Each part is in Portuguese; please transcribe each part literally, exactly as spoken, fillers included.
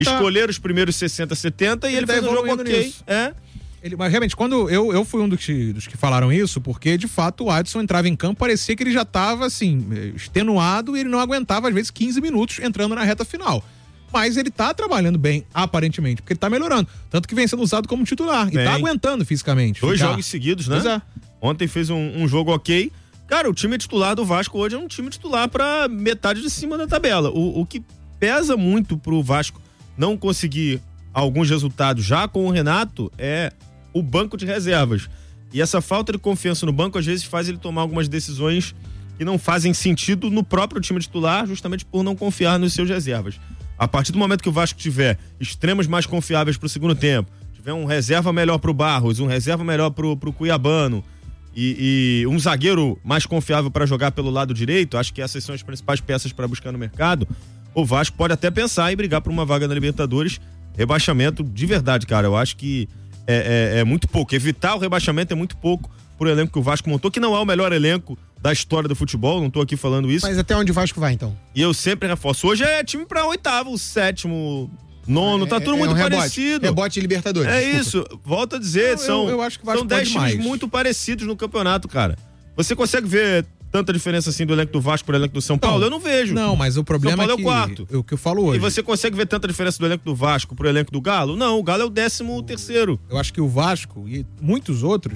escolher os primeiros sessenta, setenta e ele, ele tá fez um jogo ok. Nisso. É. Ele, mas realmente, quando eu, eu fui um dos que, dos que falaram isso, porque de fato o Adson entrava em campo, parecia que ele já estava assim, extenuado e ele não aguentava às vezes quinze minutos entrando na reta final. Mas ele tá trabalhando bem, aparentemente, porque ele tá melhorando. Tanto que vem sendo usado como titular. Bem, e tá aguentando fisicamente. Dois ficar. jogos seguidos, né? Pois é. Ontem fez um, um jogo ok. Cara, o time titular do Vasco hoje é um time titular pra metade de cima da tabela. O, o que pesa muito pro Vasco não conseguir alguns resultados já com o Renato é o banco de reservas. E essa falta de confiança no banco, às vezes, faz ele tomar algumas decisões que não fazem sentido no próprio time titular, justamente por não confiar nos seus reservas. A partir do momento que o Vasco tiver extremos mais confiáveis pro segundo tempo, tiver um reserva melhor pro Barros, um reserva melhor pro, pro Cuiabano e, e um zagueiro mais confiável para jogar pelo lado direito, acho que essas são as principais peças para buscar no mercado, o Vasco pode até pensar em brigar por uma vaga na Libertadores. Rebaixamento de verdade, cara, eu acho que É, é, é muito pouco. Evitar o rebaixamento é muito pouco pro elenco que o Vasco montou, que não é o melhor elenco da história do futebol, não tô aqui falando isso. Mas até onde o Vasco vai, então? E eu sempre reforço. Hoje é time pra oitavo, sétimo, nono, é, tá tudo é, muito é um rebote, parecido. Rebote de Libertadores. É desculpa. isso, volto a dizer, eu, são, eu, eu acho que o Vasco são dez times mais. muito parecidos no campeonato, cara. Você consegue ver tanta diferença assim do elenco do Vasco pro elenco do São Paulo? Não, eu não vejo. Não, mas o problema São Paulo é que... é o quarto. É o que eu falo hoje. E você consegue ver tanta diferença do elenco do Vasco pro elenco do Galo? Não, o Galo é o décimo terceiro. Eu acho que o Vasco e muitos outros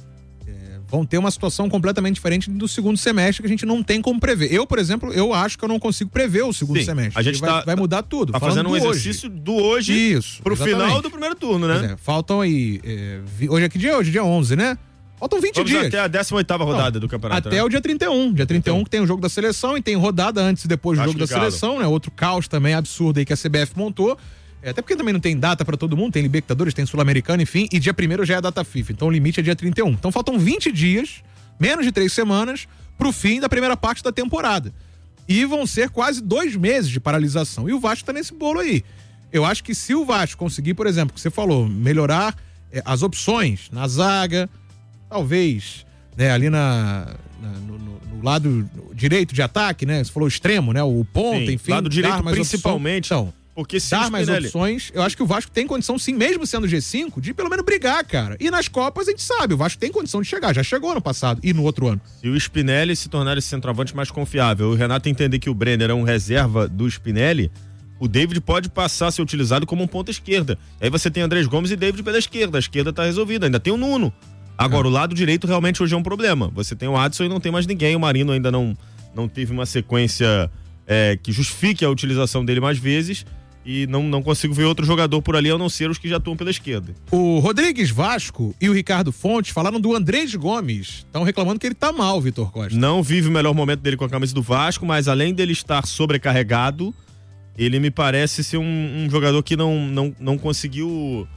é, vão ter uma situação completamente diferente do segundo semestre que a gente não tem como prever. Eu, por exemplo, eu acho que eu não consigo prever o segundo Sim, semestre. A gente vai, tá, vai mudar tudo. Tá fazendo um exercício hoje. do hoje Isso, pro exatamente. final do primeiro turno, né? É, faltam aí... É, hoje é que dia? Hoje é dia onze, né? Faltam vinte Vamos dias. até a décima oitava rodada não, do campeonato. Até né? o dia trinta e um. Dia trinta e um então. que tem o jogo da seleção e tem rodada antes e depois do jogo da seleção, né? Outro caos também absurdo aí que a C B F montou. É, até porque também não tem data pra todo mundo, tem Libertadores, tem Sul-Americana, enfim, e dia primeiro já é a data FIFA. Então o limite é dia trinta e um. Então faltam vinte dias, menos de três semanas, pro fim da primeira parte da temporada. E vão ser quase dois meses de paralisação. E o Vasco tá nesse bolo aí. Eu acho que se o Vasco conseguir, por exemplo, que você falou, melhorar é, as opções na zaga, talvez... Né, ali na, na no, no lado direito de ataque, né? Você falou extremo, né? O ponta, sim, enfim. Lado direito mais principalmente. Então, porque se dar mais Spinelli... opções, eu acho que o Vasco tem condição, sim, mesmo sendo G cinco, de pelo menos brigar, cara. E nas Copas a gente sabe, o Vasco tem condição de chegar. Já chegou ano passado e no outro ano. Se o Spinelli se tornar esse centroavante mais confiável, o Renato entender que o Brenner é um reserva do Spinelli, o David pode passar a ser utilizado como um ponta esquerda. Aí você tem Andrés Gomes e David pela esquerda. A esquerda tá resolvida. Ainda tem o Nuno. Agora, é. o lado direito realmente hoje é um problema. Você tem o Adson e não tem mais ninguém. O Marino ainda não, não teve uma sequência é, que justifique a utilização dele mais vezes. E não, não consigo ver outro jogador por ali, a não ser os que já atuam pela esquerda. O Rodrigues Vasco e o Ricardo Fontes falaram do Andrés Gomes. Estão reclamando que ele tá mal, Vitor Costa. Não vive o melhor momento dele com a camisa do Vasco, mas além dele estar sobrecarregado, ele me parece ser um, um jogador que não, não, não conseguiu...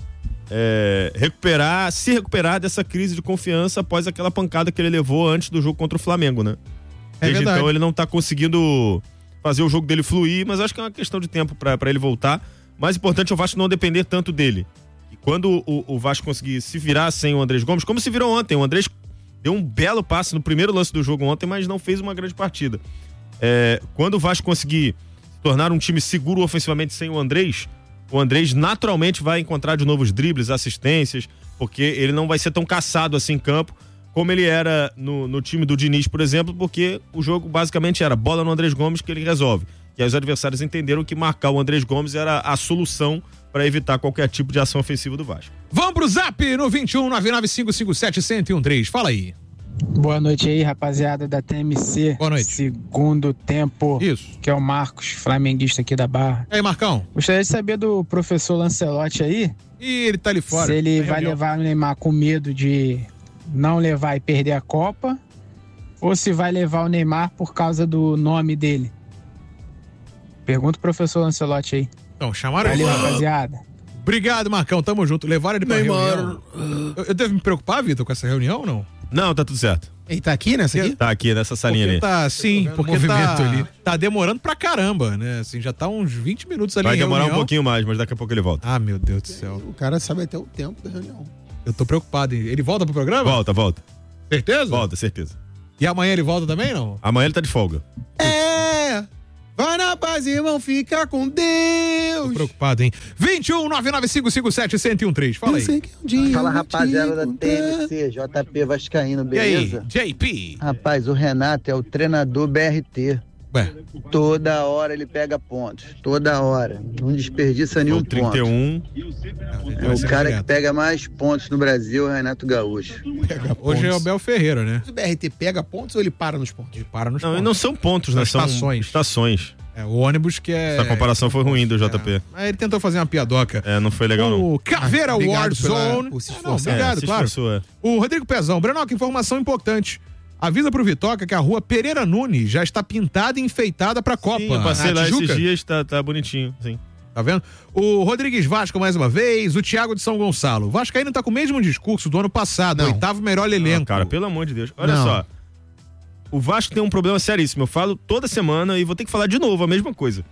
É, recuperar, se recuperar dessa crise de confiança após aquela pancada que ele levou antes do jogo contra o Flamengo, né? É Desde verdade. então ele não tá conseguindo fazer o jogo dele fluir, mas acho que é uma questão de tempo pra, pra ele voltar. Mais importante é o Vasco não depender tanto dele. E quando o, o Vasco conseguir se virar sem o Andrés Gomes, como se virou ontem, o Andrés deu um belo passe no primeiro lance do jogo ontem, mas não fez uma grande partida. É, quando o Vasco conseguir se tornar um time seguro ofensivamente sem o Andrés, o Andrés naturalmente vai encontrar de novo os dribles, assistências, porque ele não vai ser tão caçado assim em campo como ele era no, no time do Diniz, por exemplo, porque o jogo basicamente era bola no Andrés Gomes que ele resolve. E aí os adversários entenderam que marcar o Andrés Gomes era a solução para evitar qualquer tipo de ação ofensiva do Vasco. Vamos pro Zap no vinte e um nove nove cinco cinco sete um zero um três. Fala aí. Boa noite aí, rapaziada da T M C. Boa noite. Segundo tempo. Isso. Que é o Marcos, flamenguista aqui da Barra. E aí, Marcão? Gostaria de saber do professor Lancelotti aí. Ih, ele tá ali fora. Se ele Tem vai reunião. levar o Neymar com medo de não levar e perder a Copa, ou se vai levar o Neymar por causa do nome dele. Pergunta o professor Lancelotti aí. Então, chamaram Valeu, ele. rapaziada. Obrigado, Marcão. Tamo junto. Levaram ele pra Neymar. reunião. Eu, eu devo me preocupar, Vitor, com essa reunião ou não? Não, tá tudo certo. Ele tá aqui nessa aqui? Tá aqui nessa salinha Porque ali. tá, sim, vendo porque movimento tá, ali. tá demorando pra caramba, né? Assim, já tá uns vinte minutos ali Vai em demorar reunião. um pouquinho mais, mas daqui a pouco ele volta. Ah, meu Deus do céu. O cara sabe até o tempo da reunião. Eu tô preocupado. hein? Ele volta pro programa? Volta, volta. Certeza? Volta, certeza. E amanhã ele volta também, não? Amanhã ele tá de folga. É! Vai na paz, irmão, fica com Deus. Tô preocupado, hein? vinte e um, nove nove cinco cinco sete, um zero um três. Fala aí. Que um dia Fala, eu rapaziada da te T M C, J P Vascaíno, E aí, beleza? J P? Rapaz, o Renato é o treinador B R T. Ué, Toda hora ele pega pontos. Toda hora. Não desperdiça nenhum O trinta e um. ponto. É o cara que pega mais pontos no Brasil, é o Renato Gaúcho. pega hoje é o pontos. Bel Ferreira, né? O B R T pega pontos ou ele para nos pontos? Ele para nos Não, e pontos. não são pontos, né? São São estações. estações. É, o ônibus que é... Essa comparação foi ruim do J P. É, mas ele tentou fazer uma piadoca. É, não foi legal, não. O Caveira Ah, obrigado Warzone. pela- por se Ah, não, esforçar. obrigado, É, se claro. esforçou, é. O Rodrigo Pezão. Brenoca, informação importante. Avisa pro Vitoca que a rua Pereira Nunes já está pintada e enfeitada pra Copa. Sim, eu passei Ah, lá Tijuca? esses dias, tá, tá bonitinho, sim. Tá vendo? O Rodrigues Vasco mais uma vez, o Thiago de São Gonçalo. O Vascaíno tá com o mesmo discurso do ano passado, Não. oitavo melhor elenco. Não, cara, pelo amor de Deus. Olha Não. só. O Vasco tem um problema seríssimo. Eu falo toda semana e vou ter que falar de novo a mesma coisa.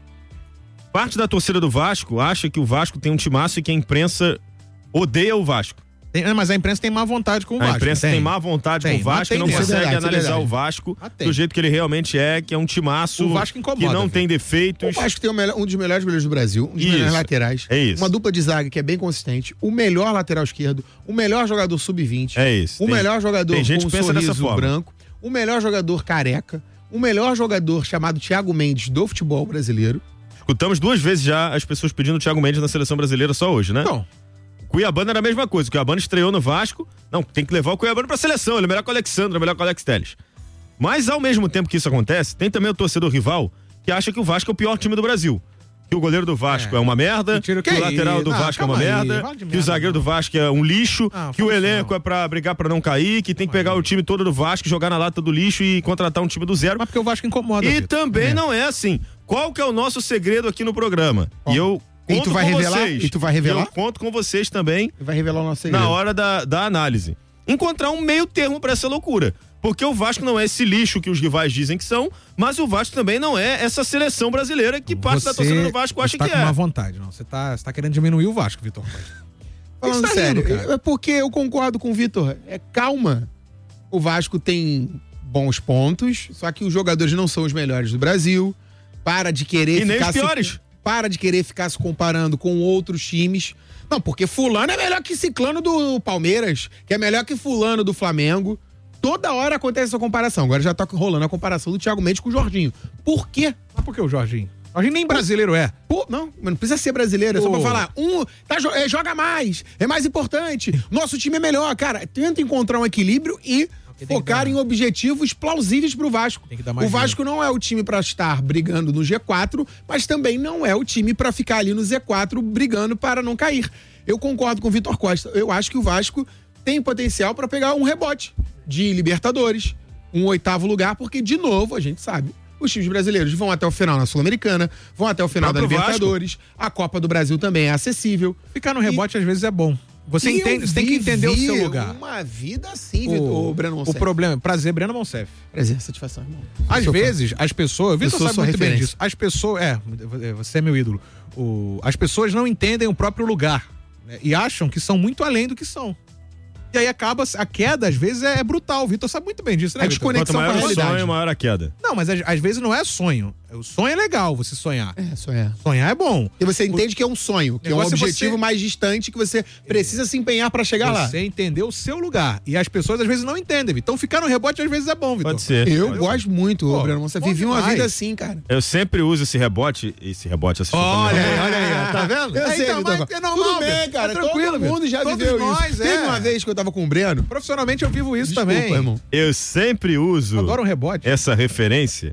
Parte da torcida do Vasco acha que o Vasco tem um timaço e que a imprensa odeia o Vasco. Tem- mas a imprensa tem má vontade com o A Vasco. imprensa tem, má vontade Tem, com o mas Vasco e tem não mesmo. consegue Isso é verdade, analisar isso é o verdade. Vasco Mas tem. do jeito que ele realmente é, que é um timaço O Vasco incomoda, que não viu? tem defeitos. O Vasco tem o melhor- um dos melhores goleiros do Brasil, um dos Isso. melhores laterais. É isso. Uma dupla de zaga que é bem consistente, o melhor lateral esquerdo, o melhor jogador sub vinte. É isso. O Tem- melhor jogador tem gente com um que pensa dessa sorriso forma. branco, o melhor jogador careca, o melhor jogador chamado Thiago Mendes do futebol brasileiro. Escutamos duas vezes já as pessoas pedindo o Thiago Mendes na seleção brasileira só hoje, né? Então, Cuiabano era a mesma coisa. O Cuiabano estreou no Vasco. Não, tem que levar o Cuiabano pra seleção. Ele é melhor que o Alexandre, é melhor que o Alex Telles. Mas ao mesmo tempo que isso acontece, tem também o torcedor rival que acha que o Vasco é o pior time do Brasil. Que o goleiro do Vasco é, É. uma merda, Que tira- que, o que lateral isso? do Ah, Vasco é uma calma aí, merda, vai de que o merda, zagueiro não. do Vasco é um lixo, Não, que o fala isso elenco não. é pra brigar pra não cair, que tem que pegar o time todo do Vasco, jogar na lata do lixo e contratar um time do zero. mas porque o Vasco incomoda. E Vitor. também É. não é assim. Qual que é o nosso segredo aqui no programa? E eu E conto tu vai com revelar? vocês. E tu vai revelar? Eu conto com vocês também Vai revelar o nosso segredo. na hora da, da análise. Encontrar um meio termo pra essa loucura. Porque o Vasco não é esse lixo que os rivais dizem que são, mas o Vasco também não é essa seleção brasileira que parte da Você- torcida do Vasco acha você tá que com é. má vontade, não. Você tá, você tá querendo diminuir o Vasco, Vitor. Falando Você tá sério, rindo, cara? é porque eu concordo com o Vitor. É calma. O Vasco tem bons pontos, só que os jogadores não são os melhores do Brasil. Para de querer E nem ficar os piores. Se, para de querer ficar se comparando com outros times. Não, porque fulano é melhor que ciclano do Palmeiras, que é melhor que fulano do Flamengo. Toda hora acontece essa comparação. Agora já tá rolando a comparação do Thiago Mendes com o Jorginho. Por quê? Mas por que o Jorginho? O Jorginho nem brasileiro é. Pô, não, mas não precisa ser brasileiro, é só Pô. pra falar. Um tá, jo- é, joga mais, é mais importante, nosso time é melhor. Cara, tenta encontrar um equilíbrio e Tem que focar dar- em objetivos plausíveis pro Vasco. Tem que dar mais O Vasco não é o time pra estar brigando no G quatro, mas também não é o time pra ficar ali no Z quatro brigando para não cair. Eu concordo com o Vitor Costa. Eu acho que o Vasco tem potencial pra pegar um rebote de Libertadores, um oitavo lugar, porque, de novo, a gente sabe, os times brasileiros vão até o final na Sul-Americana, vão até o final da Próprio Libertadores, a Copa do Brasil também é acessível. Ficar no rebote às vezes é bom. Você E entende, eu você tem que entender o seu vivi lugar. uma vida assim, Vitor. O, Ô, Breno o Monsef. problema, prazer, Breno Monsef. Prazer, satisfação, irmão. Às Sou fã. vezes, as pessoas. O Vitor sou sabe sua muito bem referência. disso. As pessoas. É, você é meu ídolo. O, as pessoas não entendem o próprio lugar. Né, e acham que são muito além do que são. E aí acaba. A queda, às vezes, é brutal. O Vitor sabe muito bem disso, né? É Vitor? desconexão Quanto maior com a o realidade. sonho, maior a queda. Não, mas às, às vezes não é sonho. O sonho é legal você sonhar. É, isso é. Sonhar é bom. E você entende que é um sonho, que é um negócio é objetivo você- mais distante que você precisa se empenhar pra chegar lá. Você entender o seu lugar. E as pessoas às vezes não entendem, Vitor. Então ficar no rebote às vezes é bom, Vitor. Pode ser. Eu Pode gosto muito, Pô, ô, Breno. Você bom vive uma demais. vida assim, cara. Eu sempre uso esse rebote. Esse rebote, essa Olha aí, olha aí, ó, tá vendo? Eu É, sei, então, Vitor. mas é normal, Tudo bem, Vitor. cara. Tá tranquilo, Todo mundo Vitor. já Todos viveu nós, isso. é. Teve uma vez que eu tava com o Breno. Profissionalmente eu vivo isso Desculpa, também. irmão. Eu sempre uso Adoro um rebote. essa referência.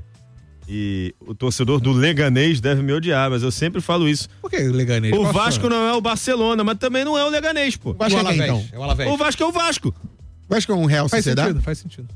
E o torcedor do Leganês deve me odiar, mas eu sempre falo isso. Por que Leganês? O Qual Vasco foi? não é o Barcelona, mas também não é o Leganês, pô. O Vasco O é quem, Alavés. então? É o Alavés. O Vasco é o Vasco. O Vasco é um Real Faz Sociedade? sentido, faz sentido.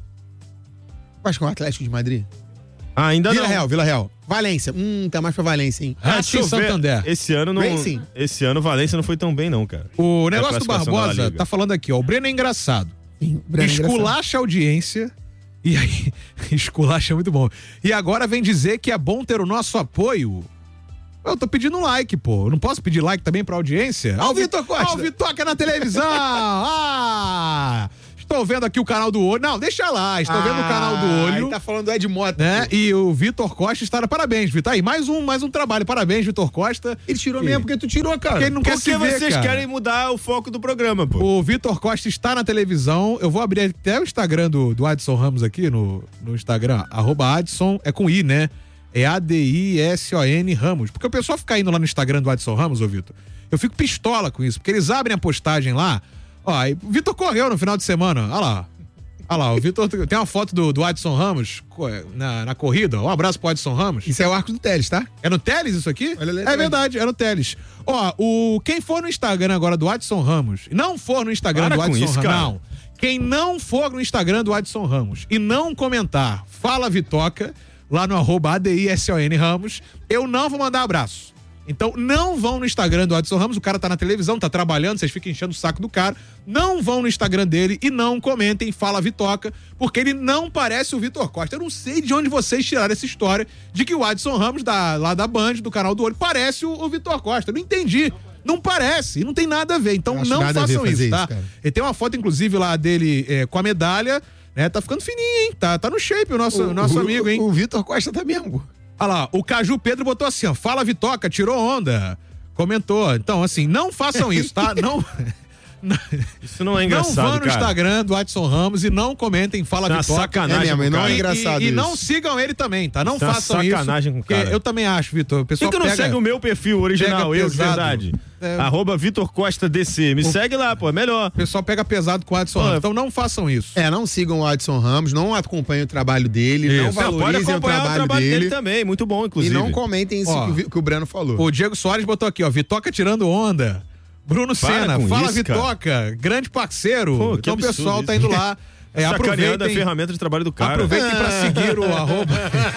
O Vasco é um Atlético de Madrid? Ah, ainda Vila não. Real, Vila Real. Valência. Hum, tá mais pra Valência, hein? Ah, Racing deixa eu ver. Santander. Esse ano não. Racing. Esse ano o Valência não foi tão bem, não, cara. O É a negócio do classificação da La Barbosa Liga. tá falando aqui, ó. O Breno é engraçado. Sim, Breno é engraçado. Esculacha a audiência. E aí, esculacha é muito bom. E agora vem dizer que é bom ter o nosso apoio. Eu tô pedindo like, pô. Eu não posso pedir like também pra audiência? Ó o Vitor Costa. Ó o Vitoca na televisão. Ah! Estou vendo aqui o canal do Olho. Não, deixa lá. Estou ah, vendo o canal do Olho. Aí tá falando do Ed Mota. Né? E o Vitor Costa está... Parabéns, Vitor. Aí, mais um, mais um trabalho. Parabéns, Vitor Costa. Ele tirou e... mesmo porque tu tirou, cara. Porque ele não Por quer se ver, vocês cara. querem mudar o foco do programa, pô. O Vitor Costa está na televisão. Eu vou abrir até o Instagram do, do Adson Ramos aqui, no, no Instagram. Arroba Adson, é com I, né? É A D I S O N Ramos. Porque o pessoal fica indo lá no Instagram do Adson Ramos, ô Vitor. Eu fico pistola com isso. Porque eles abrem a postagem lá. Ó, aí o Vitor correu no final de semana. Olha lá. Olha lá, o Vitor tem uma foto do, do Adson Ramos na, na corrida. Um abraço pro Adson Ramos. Isso é o arco do Teles, tá? É no Teles isso aqui? Olha, é verdade, é no Teles. Ó, o, quem for no Instagram agora do Adson Ramos, não for no Instagram Para do Adson isso, Ramos, cara. não. Quem não for no Instagram do Adson Ramos e não comentar Fala Vitoca, lá no arroba A D I S O N Ramos, eu não vou mandar abraço. Então não vão no Instagram do Adson Ramos, o cara tá na televisão, tá trabalhando, vocês ficam enchendo o saco do cara. Não vão no Instagram dele e não comentem Fala Vitoca, porque ele não parece o Vitor Costa. Eu não sei de onde vocês tiraram essa história de que o Adson Ramos, da, lá da Band, do canal do Olho, parece o, o Vitor Costa. Eu não entendi. Não parece, não tem nada a ver. Então não façam isso, tá? Isso, ele tem uma foto, inclusive, lá dele é, com a medalha, né? Tá ficando fininho, hein? Tá, tá no shape o nosso, o, nosso o, amigo, hein? O, o Vitor Costa tá mesmo. Olha lá, o Caju Pedro botou assim, ó, Fala Vitoca, tirou onda, comentou. Então, assim, não façam isso, tá? Não... Isso não é engraçado, Não vão no cara. Instagram do Adson Ramos e não comentem Fala Isso é Vitoca. sacanagem, é, mesmo, não é E, engraçado e, e isso. não sigam ele também, tá? Não Isso é façam sacanagem isso. com o cara. Eu também acho, Vitor. O Por que, pessoal que não pega... segue o meu perfil original, pega eu de pesado. verdade? É. Arroba Vitor Costa D C. Me O- segue lá, pô, é melhor. O pessoal pega pesado com o Adson Pô, Ramos. Então não façam isso. É, não sigam o Adson Ramos, não acompanhem o trabalho dele, não Isso. Não, pode valorizem o acompanhar trabalho, o trabalho dele. dele. também, muito bom, E inclusive. não comentem isso Ó, que, o Vi- que o Breno falou. O Diego Soares botou aqui, ó, Vitoca tirando onda. Bruno Para Senna, com Fala isso, Vitoca, grande parceiro. Pô, que então o absurdo pessoal isso. tá indo lá. É, Sacaneando a aproveitem, ferramenta de trabalho do cara. aproveitem pra seguir o arroba.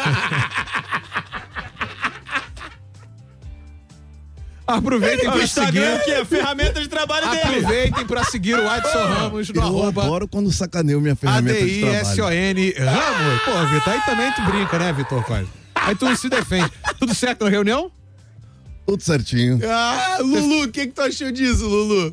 Aproveitem O pra Instagram seguir. que é a ferramenta de trabalho dele. Aproveitem pra seguir o Adson Ramos no Eu arroba adoro quando sacaneio minha ferramenta de trabalho. A D I S O N Ramos. Pô, Vitor, aí também tu brinca, né, Vitor? Quase. Aí tu se defende. Tudo certo na reunião? Tudo certinho. Ah, Lulu, o que, que tu achou disso, Lulu?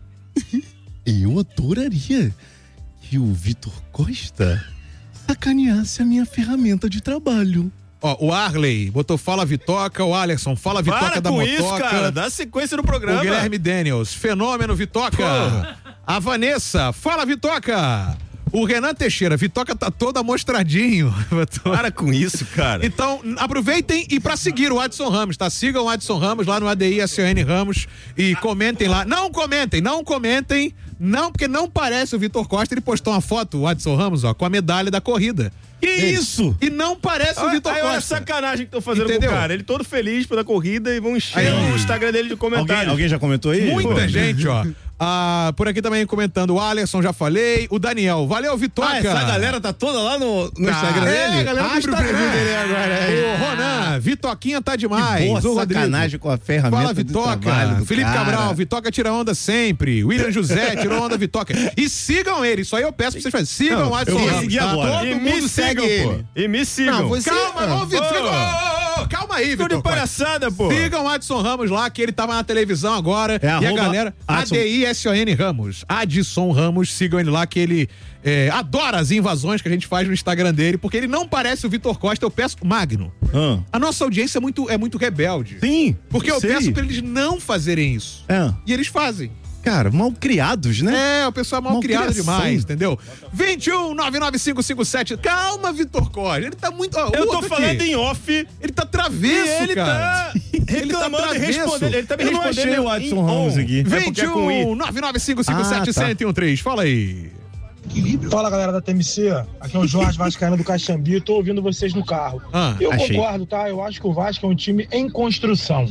Eu adoraria que o Vitor Costa sacaneasse a minha ferramenta de trabalho. Ó, o Arley botou Fala Vitoca, o Alisson Fala Vitoca Para da com Motoca. isso, cara. Dá sequência no programa. O Guilherme Daniels, Fenômeno Vitoca. A Vanessa, Fala Vitoca. O Renan Teixeira, Vitoca tá todo amostradinho. Para com isso, cara. Então, aproveitem e pra seguir o Adson Ramos, tá? Sigam o Adson Ramos lá no A D I S O N Ramos e comentem lá. Não comentem, não comentem. Não, porque não parece o Vitor Costa. Ele postou uma foto, o Adson Ramos, ó, com a medalha da corrida. Que isso? E não parece o Olha, Vitor aí, olha a Costa. sacanagem que estão fazendo Entendeu? com o cara. Ele todo feliz pela corrida e vão encher Aí. o Instagram dele de comentários. Alguém, alguém já comentou aí? Muita Pô. gente, ó. Ah, por aqui também comentando o Alisson, já falei. O Daniel, valeu, Vitoca. Ah, essa galera tá toda lá no, no Tá. Instagram É, dele? a galera do Abre o Instagram. perfil dele agora. é. O Ronan, Vitoquinha tá demais. Boa o Rodrigo. sacanagem com a ferramenta Fala, de Vitoca. trabalho do Felipe cara. Cabral, Vitoca tira onda sempre. William José tirou onda, Vitoca. E sigam ele, isso aí eu peço pra vocês fazerem. Sigam Não, o Adson eu vou Ramos, seguir tá? agora. Todo E mundo me segue sigam, pô. ele. E me sigam. Não, você- Calma, ô, Vitor. Pô. Fica- ô, ô, ô, calma aí, Tô Vitor. de palhaçada, pô. Sigam o Adson Ramos lá, que ele tava na televisão agora. É e a arroba galera, Adson. A D I S O N Ramos. Adson Ramos, sigam ele lá, que ele é, adora as invasões que a gente faz no Instagram dele, porque ele não parece o Vitor Costa. Eu peço, Magno, Ah, a nossa audiência é muito, é muito rebelde. sim. Porque eu sei. peço pra eles não fazerem isso. É. E eles fazem. Cara, mal criados, né? É, o pessoal é mal Malcriação. criado demais, entendeu? vinte e um, nove nove cinco cinco sete. Calma, Vitor Costa. Ele tá muito. Ó, Eu o tô outro falando aqui, em off. Ele tá travesso, E ele cara. tá reclamando e travesso. respondendo. Ele tá me Eu não respondendo achei o em Adson Ramos on. aqui. É porque é com I. vinte e um, nove nove cinco cinco sete, Ah, tá. zero um três. Fala aí. Fala, galera da T M C, aqui é o Jorge Vascaíno do Caxambi, tô ouvindo vocês no carro. Ah, eu achei. concordo, tá? Eu acho que o Vasco é um time em construção.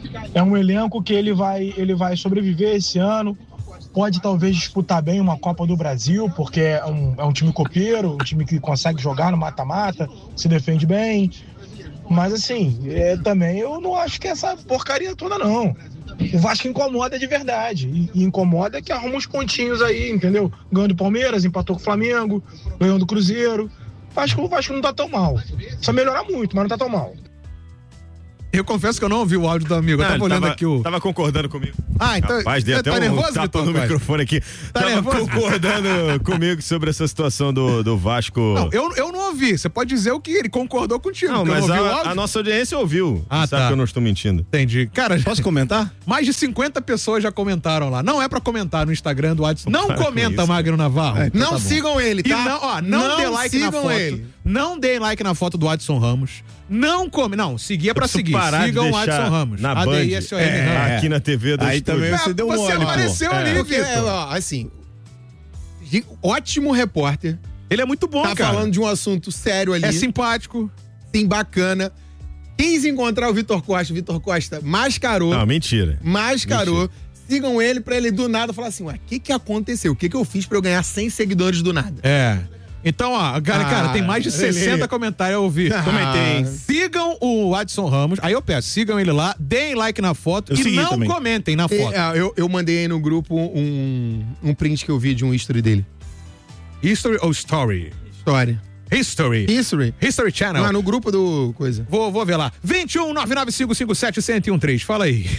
É um elenco que ele vai, ele vai sobreviver esse ano, pode talvez disputar bem uma Copa do Brasil, porque é um, é um time copeiro, um time que consegue jogar no mata-mata, se defende bem. Mas assim, é, também eu não acho que é essa porcaria toda, não. O Vasco incomoda de verdade. E, e incomoda que arruma uns pontinhos aí, entendeu? Ganhou do Palmeiras, empatou com o Flamengo, ganhou do Cruzeiro. Acho que o Vasco não tá tão mal. Precisa melhorar muito, mas não tá tão mal. Eu confesso que eu não ouvi o áudio do amigo. Eu Não, tava olhando tava, aqui o. Tava concordando comigo. Ah, então. Rapaz, dei tá até um nervoso, tapa Vitor no Costa? microfone aqui. Tá tava nervoso? concordando comigo sobre essa situação do, do Vasco. Não, eu, eu não ouvi. Você pode dizer o que ele concordou contigo. Não, porque eu mas não ouvi o a, áudio. a nossa audiência ouviu. Ah, Sabe tá. que eu não estou mentindo. Entendi. Cara, Posso comentar? mais de cinquenta pessoas já comentaram lá. Não é pra comentar no Instagram do Adson. Não Para com comenta, isso. Magno Navarro. É, Então Não tá bom. sigam ele, E tá? não, ó, não, dê like na sigam foto. ele. Não dê like na foto do Adson Ramos. Não come. Não, seguir é pra preciso seguir. parar de Sigam o deixar Adson Ramos. na A D I Band. S O N É, Ramos. aqui na T V do Aí estúdio. também você É, deu você mole, pô. apareceu ali, Porque, é, Vitor. ó, assim, de- ótimo repórter, Ele é muito bom, tá cara. falando de um assunto sério ali, É simpático. sim, bacana. Quis encontrar o Vitor Costa, o Vitor Costa mascarou, Não, mentira. mascarou. Sigam ele pra ele do nada falar assim, ué, o que que aconteceu? O que que eu fiz pra eu ganhar cem seguidores do nada? É. Então, ó, cara, Ah, cara, tem mais de Lelê. sessenta comentários eu ouvi. Ah. Comentei. Sigam o Adson Ramos. Aí eu peço, sigam ele lá, deem like na foto Eu e segui não também. comentem na E, foto. ah, eu, eu mandei aí no grupo um, um print que eu vi de um history dele. History ou Story? História. History. History. History Channel. Ah, no grupo do coisa. Vou, vou ver lá. vinte e um, nove nove cinco cinco sete, um zero um três. Fala aí.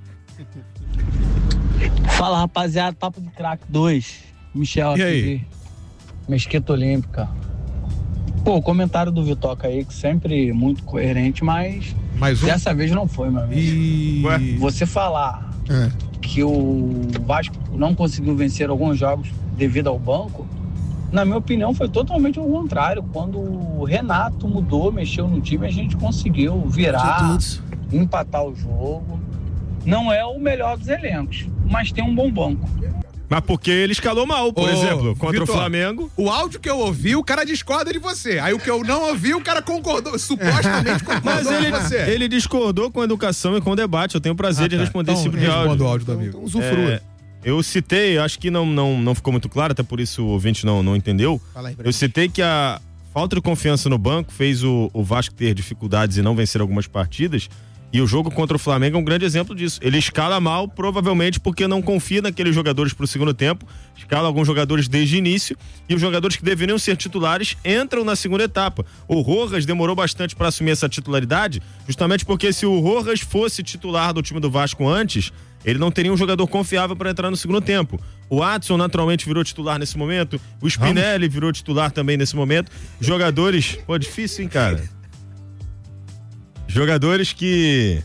Fala, rapaziada, Papo de Crack dois. Michel E aqui aí? de Mesquita Olímpica. Pô, o comentário do Vitoca aí, que sempre muito coerente, mas Mais um. dessa vez não foi, meu amigo. E... Ué? Você falar É. que o Vasco não conseguiu vencer alguns jogos devido ao banco, na minha opinião foi totalmente ao contrário. Quando o Renato mudou, mexeu no time, a gente conseguiu virar, empatar o jogo. Não é o melhor dos elencos, mas tem um bom banco. Mas porque ele escalou mal, por Ô, exemplo, contra Vitor, o Flamengo. O áudio que eu ouvi, o cara discorda de você. Aí o que eu não ouvi, o cara concordou, supostamente concordou Mas ele, com você. ele discordou com a educação e com o debate. Eu tenho o prazer Ah, de tá. responder Então, esse tipo de responda áudio. o áudio do amigo. Então, usufrua. É, eu citei, acho que não, não, não ficou muito claro, até por isso o ouvinte não, não entendeu. Fala aí pra Eu gente. citei que a falta de confiança no banco fez o, o Vasco ter dificuldades e não vencer algumas partidas. E o jogo contra o Flamengo é um grande exemplo disso. Ele escala mal, provavelmente porque não confia naqueles jogadores pro segundo tempo. Escala alguns jogadores desde o início. E os jogadores que deveriam ser titulares entram na segunda etapa. O Rojas demorou bastante para assumir essa titularidade, justamente porque se o Rojas fosse titular do time do Vasco antes, ele não teria um jogador confiável para entrar no segundo tempo. O Adson naturalmente virou titular nesse momento. O Spinelli virou titular também nesse momento. Jogadores... Pô, difícil, hein, cara? Jogadores que...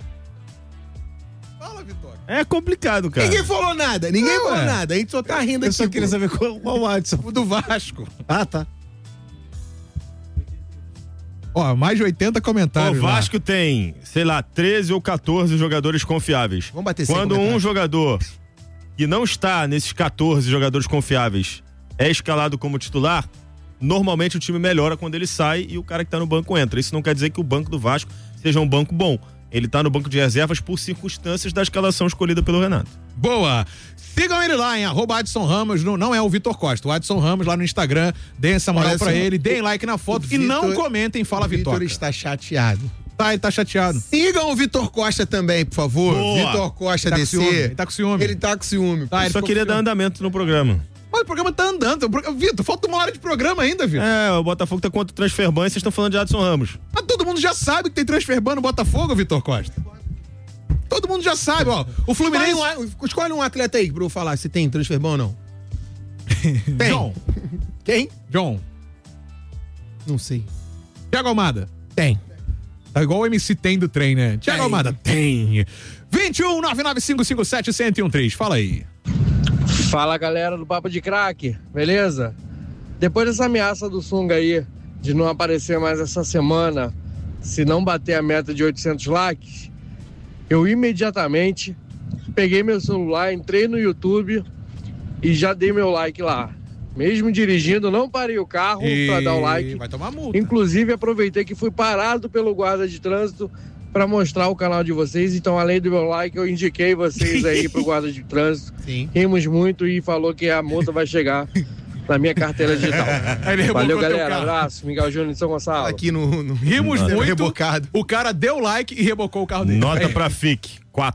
Fala, Vitória. É complicado, cara. Ninguém falou nada, ninguém Não, falou é. nada. A gente só tá rindo Eu aqui. só queria pô. saber qual, qual o Adson. O do Vasco. Ah, tá. Ó, mais de oitenta O comentários lá. Vasco tem, sei lá, treze ou quatorze jogadores confiáveis. Vamos bater cem Quando um comentários. jogador que não está nesses quatorze jogadores confiáveis é escalado como titular, normalmente o time melhora quando ele sai e o cara que tá no banco entra. Isso não quer dizer que o banco do Vasco seja um banco bom. Ele tá no banco de reservas por circunstâncias da escalação escolhida pelo Renato. Boa! Sigam ele lá em arroba Adson Ramos, não, não é o Vitor Costa, o Adson Ramos lá no Instagram, deem essa moral Olha pra só, ele, deem like na foto o e não Vitor- comentem Fala O Vitor Vitória. está chateado. Tá, ele tá chateado. Sigam o Vitor Costa também, por favor. Boa. Vitor Costa Ele tá com D C. ciúme, ele tá com ciúme. Ele tá com ciúme. Tá, Eu ele só ficou queria com dar ciúme. andamento no programa. Mas o programa tá andando. o pro- Vitor, falta uma hora de programa ainda, Vitor. É, o Botafogo tá contra o Transfer Ban e vocês estão falando de Adson Ramos. Mas todo mundo já sabe que tem transfer ban no Botafogo, Vitor Costa. Todo mundo já sabe, ó. O Fluminense... Escolhe um, escolhe um atleta aí pra eu falar se tem transfer bom ou não. Tem. John. Quem? John. Não sei. Thiago Almada. Tem. Tá igual o M C tem do trem, né? Thiago Tem. Almada. Tem. vinte e um, nove nove cinco cinco sete, um zero um três. Fala aí. Fala, galera do Papo de Crack, beleza? Depois dessa ameaça do Sunga aí de não aparecer mais essa semana, se não bater a meta de oitocentos likes, eu imediatamente peguei meu celular, entrei no YouTube e já dei meu like lá. Mesmo dirigindo, não parei o carro para dar o like. Vai tomar multa. Inclusive, aproveitei que fui parado pelo guarda de trânsito para mostrar o canal de vocês. Então, além do meu like, eu indiquei vocês aí pro guarda de trânsito. Sim. Rimos muito e falou que a multa vai chegar na minha carteira digital. Aí ele rebocou Valeu, teu galera. carro. Abraço. Miguel Júnior de São Gonçalo. Aqui no... no Rimos no- muito. Rebocado. O cara deu like e rebocou o carro dele. Nota É. pra F I C, quatro.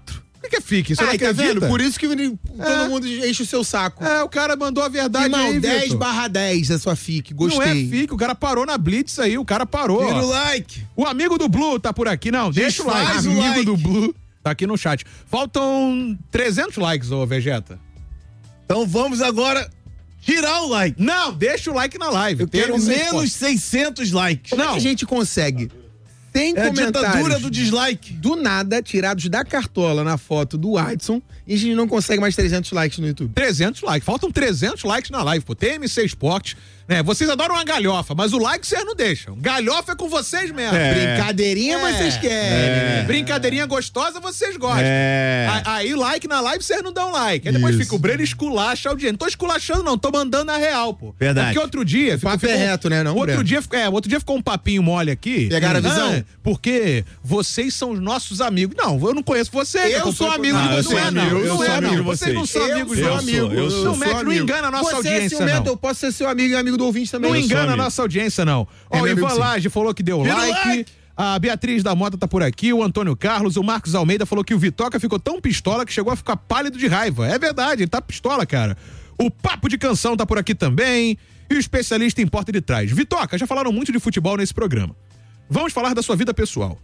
O que é fique? Você Ah, não tá acredita? vendo? Por isso que todo É. mundo enche o seu saco. É, o cara mandou a verdade Irmão, aí, dez Vitor. barra dez é sua fique. Gostei. Não é fique, o cara parou na Blitz aí, o cara parou. Tira ó. o like. O amigo do Blue tá por aqui. Não, deixa o like. Desfaz o Amigo like. do Blue tá aqui no chat. Faltam trezentos likes, ô Vegeta. Então vamos agora tirar o like. Não, deixa o like na live. Eu quero Termos e menos respostas. seiscentos likes. Como é que a gente consegue? Tem É a comentários ditadura do dislike. do nada, tirados da cartola na foto do Adson, e a gente não consegue mais trezentos likes no YouTube. trezentos likes. Faltam trezentos likes na live, pô. T M C Esportes. Né? Vocês adoram uma galhofa, mas o like vocês não deixam. Galhofa é com vocês mesmo. É. Brincadeirinha, É. vocês querem. É. Brincadeirinha gostosa, vocês gostam. É. A- Aí, like na live, vocês não dão like. Aí depois Isso. fica o Breno esculacha a audiência. Não tô esculachando, não. Tô mandando a real, pô. Verdade. É porque outro dia... O papo é reto, né, não, Outro Breno? dia, é, outro dia ficou um papinho mole aqui. Pegaram a visão? Ah, porque vocês são os nossos amigos. Não, eu não conheço você. Eu que acompanha sou o amigo programa. de Não vocês. é, não. Eu Não sou é, amigo não. de Vocês não são Eu amigos, sou não. amigo, eu sou Não mete, não amigo. engana a nossa Você é audiência, ciumento, não. eu posso ser seu amigo e amigo do ouvinte também. Não Eu sou engana a amigo. nossa audiência, não. Ó, É o meu Ivan amigo, sim. Laje falou que deu Tira o like. like. A Beatriz da Mota tá por aqui. O Antônio Carlos. O Marcos Almeida falou que o Vitoca ficou tão pistola que chegou a ficar pálido de raiva. É verdade, ele tá pistola, cara. O Papo de Canção tá por aqui também. E o especialista em porta de trás. Vitoca, já falaram muito de futebol nesse programa. Vamos falar da sua vida pessoal.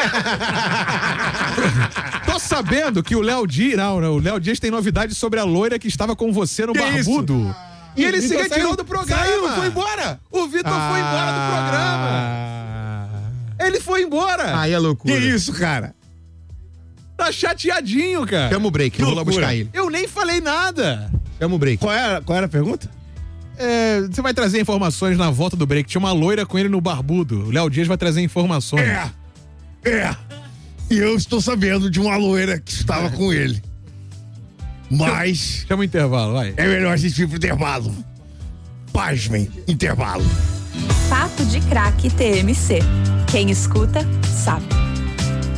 Tô sabendo que o Léo Dias... Não, não, o Léo Dias tem novidades sobre a loira que estava com você no Que Barbudo. E ele se Vitor retirou saiu- do programa. saiu, foi embora. O Vitor foi embora do programa. Ele foi embora. Aí é loucura. Que isso, cara? Tá chateadinho, cara. Chama o break, eu vou lá loucura. buscar ele. Eu nem falei nada. Chama o break. Qual era, qual era a pergunta? É, você vai trazer informações na volta do break. Tinha uma loira com ele no Barbudo. O Léo Dias vai trazer informações. É. É. E eu estou sabendo de uma loira que estava com ele. Mas Chama o intervalo, vai. é melhor a gente ir pro intervalo. Pasmem, intervalo. Papo de Craque T M C. Quem escuta, sabe.